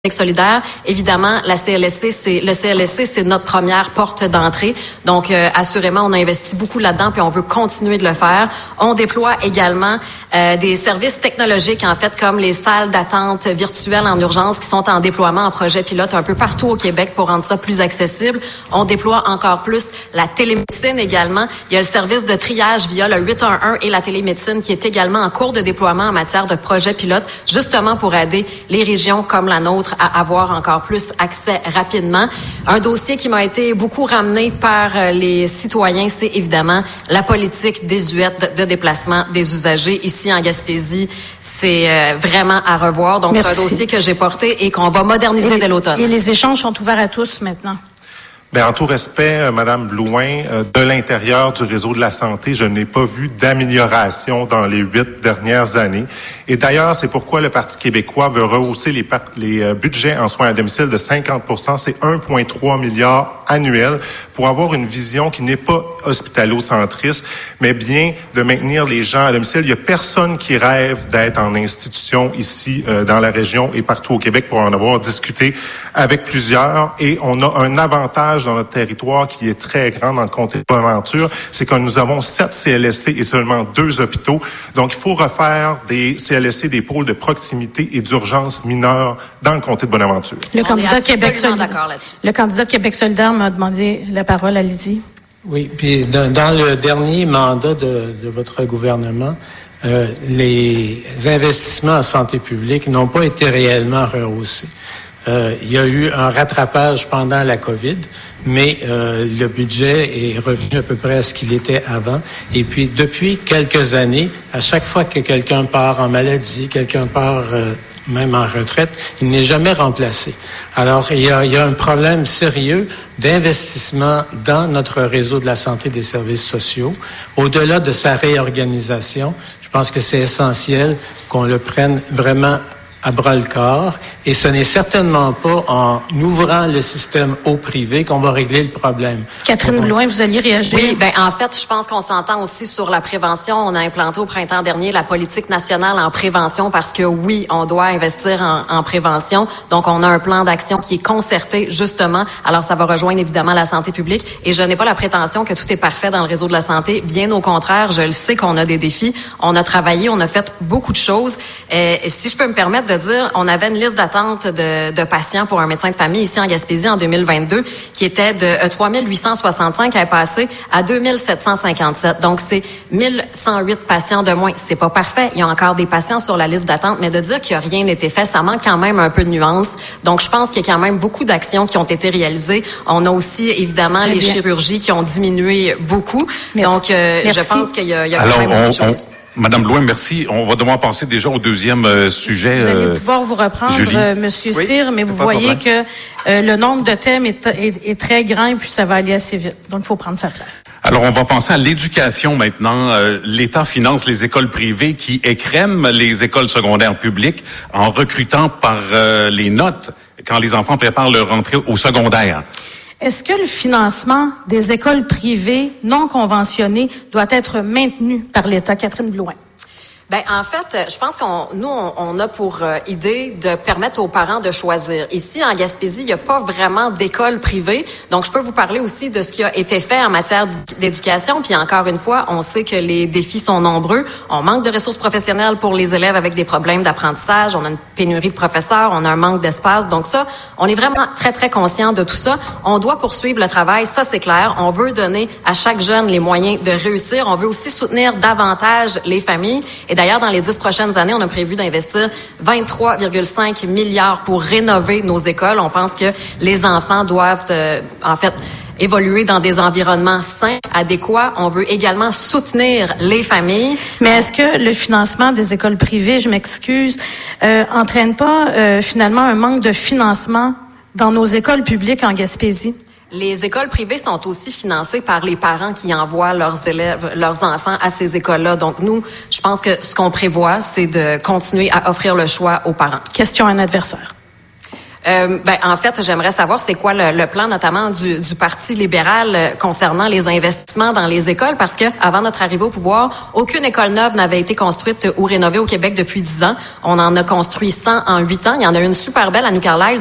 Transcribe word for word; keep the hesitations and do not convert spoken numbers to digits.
solidaire. Évidemment, la C L S C, c'est le C L S C, c'est notre première porte d'entrée. Donc, euh, assurément, on a investi beaucoup là-dedans, puis on veut continuer de le faire. On déploie également euh, des services technologiques, en fait, comme les salles d'attente virtuelles en urgence qui sont en déploiement en projet pilote un peu partout au Québec pour rendre ça plus accessible. On déploie encore plus la télémédecine également. Il y a le service de triage via le huit un un et la télémédecine qui est également en cours de déploiement en matière de projet pilote, justement pour aider les régions comme la nôtre à avoir encore plus accès rapidement. Un dossier qui m'a été beaucoup ramené par les citoyens, c'est évidemment la politique désuète de déplacement des usagers. Ici, en Gaspésie, c'est vraiment à revoir. Donc, Merci. C'est un dossier que j'ai porté et qu'on va moderniser et, dès l'automne. Et les échanges sont ouverts à tous maintenant. Bien, en tout respect, euh, Madame Blouin, euh, de l'intérieur du réseau de la santé, je n'ai pas vu d'amélioration dans les huit dernières années. Et d'ailleurs, c'est pourquoi le Parti québécois veut rehausser les, par- les euh, budgets en soins à domicile de cinquante pour cent. C'est un virgule trois milliard annuel pour avoir une vision qui n'est pas hospitalo-centriste, mais bien de maintenir les gens à domicile. Il n'y a personne qui rêve d'être en institution ici, euh, dans la région et partout au Québec pour en avoir discuté avec plusieurs. Et on a un avantage dans notre territoire qui est très grand dans le comté de Bonaventure, c'est que nous avons sept C L S C et seulement deux hôpitaux. Donc, il faut refaire des C L S C, des pôles de proximité et d'urgence mineure dans le comté de Bonaventure. Le candidat de Québec solidaire. Le candidat de Québec solidaire m'a demandé la parole. Allez-y. Oui, puis dans, dans le dernier mandat de, de votre gouvernement, euh, les investissements en santé publique n'ont pas été réellement rehaussés. Euh, il y a eu un rattrapage pendant la COVID, mais euh, le budget est revenu à peu près à ce qu'il était avant. Et puis, depuis quelques années, à chaque fois que quelqu'un part en maladie, quelqu'un part euh, même en retraite, il n'est jamais remplacé. Alors, il y a, il y a un problème sérieux d'investissement dans notre réseau de la santé et des services sociaux. Au-delà de sa réorganisation, je pense que c'est essentiel qu'on le prenne vraiment à bras-le-corps, et ce n'est certainement pas en ouvrant le système au privé qu'on va régler le problème. Catherine Donc, Blouin, vous alliez réagir? Oui, ben en fait, je pense qu'on s'entend aussi sur la prévention. On a implanté au printemps dernier la politique nationale en prévention parce que oui, on doit investir en, en prévention. Donc, on a un plan d'action qui est concerté, justement. Alors, ça va rejoindre évidemment la santé publique. Et je n'ai pas la prétention que tout est parfait dans le réseau de la santé. Bien au contraire, je le sais qu'on a des défis. On a travaillé, on a fait beaucoup de choses. Euh, et si je peux me permettre de dire, on avait une liste d'attente de, de patients pour un médecin de famille ici en Gaspésie en deux mille vingt-deux qui était de euh, trois mille huit cent soixante-cinq, elle est passée à deux mille sept cent cinquante-sept. Donc, c'est mille cent huit patients de moins. C'est pas parfait. Il y a encore des patients sur la liste d'attente, mais de dire qu'il n'y a rien été fait, ça manque quand même un peu de nuance. Donc, je pense qu'il y a quand même beaucoup d'actions qui ont été réalisées. On a aussi, évidemment, Très les bien. chirurgies qui ont diminué beaucoup. Merci. Donc, euh, je pense qu'il y a, il y a Alors, quand même beaucoup de on, choses. On... Madame Blouin, merci. On va devoir passer déjà au deuxième euh, sujet. Vous allez euh, pouvoir vous reprendre, euh, Monsieur oui, Cyr, mais vous voyez que euh, le nombre de thèmes est, est, est très grand et puis ça va aller assez vite. Donc, il faut prendre sa place. Alors, on va penser à l'éducation maintenant. Euh, L'État finance les écoles privées qui écrèment les écoles secondaires publiques en recrutant par euh, les notes quand les enfants préparent leur rentrée au secondaire. Est-ce que le financement des écoles privées non conventionnées doit être maintenu par l'État? Catherine Blouin. Ben en fait, je pense qu'on nous on, on a pour euh, idée de permettre aux parents de choisir. Ici en Gaspésie, il n'y a pas vraiment d'école privée, donc je peux vous parler aussi de ce qui a été fait en matière d'éducation. Puis encore une fois, on sait que les défis sont nombreux. On manque de ressources professionnelles pour les élèves avec des problèmes d'apprentissage. On a une pénurie de professeurs, on a un manque d'espace. Donc ça, on est vraiment très très conscient de tout ça. On doit poursuivre le travail, ça c'est clair. On veut donner à chaque jeune les moyens de réussir. On veut aussi soutenir davantage les familles. Et d'ailleurs, dans les dix prochaines années, on a prévu d'investir vingt-trois virgule cinq milliards pour rénover nos écoles. On pense que les enfants doivent, euh, en fait, évoluer dans des environnements sains, adéquats. On veut également soutenir les familles. Mais est-ce que le financement des écoles privées, je m'excuse, euh, entraîne pas euh, finalement un manque de financement dans nos écoles publiques en Gaspésie? Les écoles privées sont aussi financées par les parents qui envoient leurs élèves, leurs enfants à ces écoles-là. Donc, nous, je pense que ce qu'on prévoit, c'est de continuer à offrir le choix aux parents. Question à un adversaire. Euh, ben, en fait, j'aimerais savoir c'est quoi le, le plan notamment du, du Parti libéral euh, concernant les investissements dans les écoles, parce que avant notre arrivée au pouvoir, aucune école neuve n'avait été construite ou rénovée au Québec depuis dix ans. On en a construit cent en huit ans. Il y en a une super belle à New Carlisle